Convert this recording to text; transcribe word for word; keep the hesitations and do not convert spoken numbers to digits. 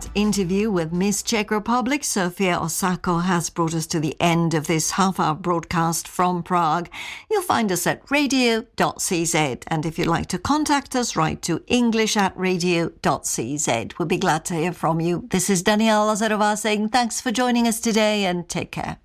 That interview with Miss Czech Republic, Sofia Osako, has brought us to the end of this half-hour broadcast from Prague. You'll find us at radio dot c z, and if you'd like to contact us, write to english at radio dot c z. We'll be glad to hear from you. This is Daniela Lazarová saying thanks for joining us today and take care.